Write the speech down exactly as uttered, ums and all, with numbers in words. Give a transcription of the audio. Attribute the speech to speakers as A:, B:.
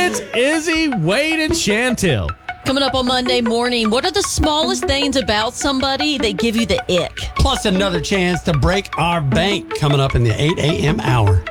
A: It's Izzy, Wade, and Chantil.
B: Coming up on Monday morning, what are the smallest things about somebody that give you the ick?
C: Plus another chance to break our bank coming up in the eight a.m. hour.